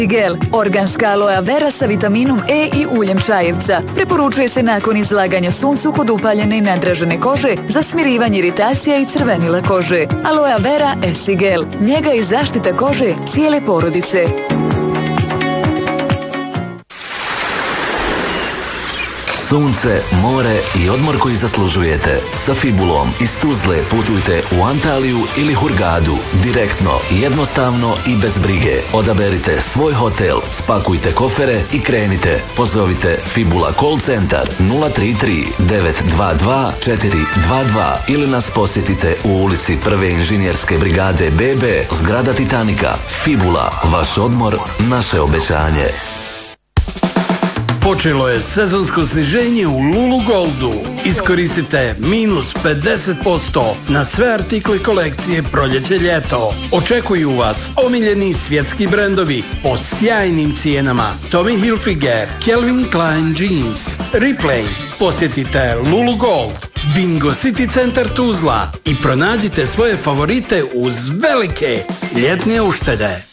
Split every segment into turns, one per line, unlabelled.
Gel, organska aloe vera sa vitaminom E i uljem čajevca. Preporučuje se nakon izlaganja suncu kod upaljene i nadražene kože za smirivanje iritacija i crvenila kože. Aloe vera Esigel. Njega i zaštita kože cijele porodice.
Sunce, more i odmor koji zaslužujete. Sa Fibulom iz Tuzle putujte u Antaliju ili Hurgadu. Direktno, jednostavno i bez brige. Odaberite svoj hotel, spakujte kofere i krenite. Pozovite Fibula call centar 033 922 422 ili nas posjetite u ulici Prve inženjerske brigade BB, zgrada Titanika. Fibula, vaš odmor, naše obećanje.
Počelo je sezonsko sniženje u Lulu Goldu. Iskoristite minus 50% na sve artikle kolekcije proljeće-ljeto. Očekuju vas omiljeni svjetski brendovi po sjajnim cijenama. Tommy Hilfiger, Calvin Klein Jeans, Replay. Posjetite Lulu Gold, Bingo City Centar Tuzla i pronađite svoje favorite uz velike ljetne uštede.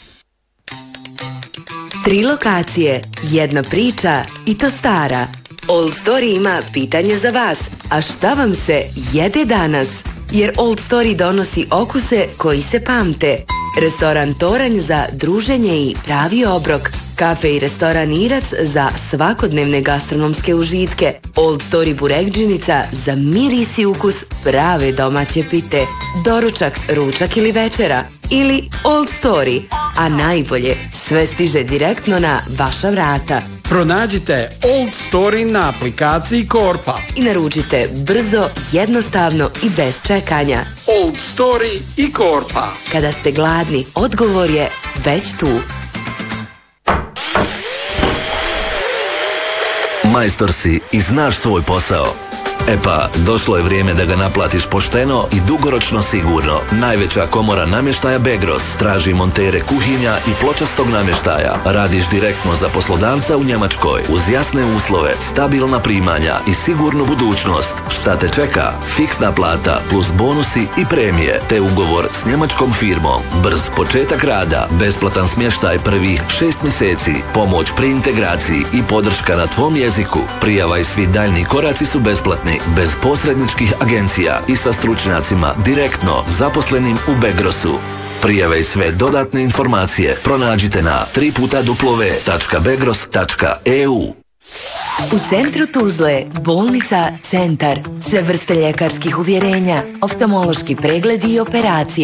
3 lokacije, jedna priča i to stara. Old Story ima pitanje za vas. A šta vam se jede danas? Jer Old Story donosi okuse koji se pamte. Restoran Toranj za druženje i pravi obrok. Kafe i restoran Irac za svakodnevne gastronomske užitke. Old Story Burekdžinica za miris i ukus prave domaće pite. Doručak, ručak ili večera. Ili Old Story. A najbolje, sve stiže direktno na vaša vrata.
Pronađite Old Story na aplikaciji Korpa.
I naručite brzo, jednostavno i bez čekanja.
Old Story i Korpa.
Kada ste gladni, odgovor je već tu.
Majstor si i znaš svoj posao. E pa, došlo je vrijeme da ga naplatiš pošteno i dugoročno sigurno. Najveća komora namještaja Begros traži montere kuhinja i pločastog namještaja. Radiš direktno za poslodavca u Njemačkoj uz jasne uslove, stabilna primanja i sigurnu budućnost. Šta te čeka? Fiksna plata plus bonusi i premije, te ugovor s njemačkom firmom. Brz početak rada, besplatan smještaj prvih 6 mjeseci, pomoć pri integraciji i podrška na tvom jeziku. Prijava i svi daljni koraci su besplatni, bez posredničkih agencija i sa stručnjacima direktno zaposlenim u Begrosu. Prijave i sve dodatne informacije pronađite na www.begros.eu.
U centru Tuzle, bolnica Centar. Sve vrste ljekarskih uvjerenja, oftalmološki pregledi i operacije.